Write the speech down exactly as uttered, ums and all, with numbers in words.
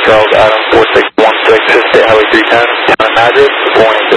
Charles Adam four six one six, State Highway three ten, town address, point